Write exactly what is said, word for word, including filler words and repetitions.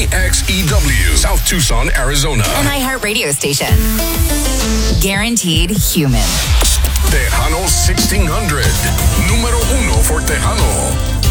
X E W, South Tucson, Arizona. An iHeart radio station. Guaranteed human. Tejano sixteen hundred.